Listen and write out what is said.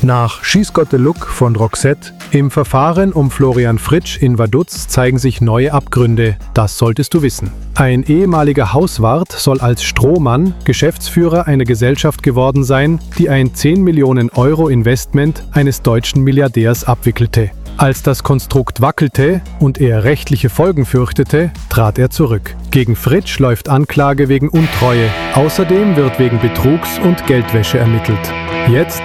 Nach She's Got the Look von Roxette im Verfahren um Florian Fritsch in Vaduz zeigen sich neue Abgründe, das solltest du wissen. Ein ehemaliger Hauswart soll als Strohmann Geschäftsführer einer Gesellschaft geworden sein, die ein 10 Millionen Euro Investment eines deutschen Milliardärs abwickelte. Als das Konstrukt wackelte und er rechtliche Folgen fürchtete, trat er zurück. Gegen Fritsch läuft Anklage wegen Untreue. Außerdem wird wegen Betrugs und Geldwäsche ermittelt. Jetzt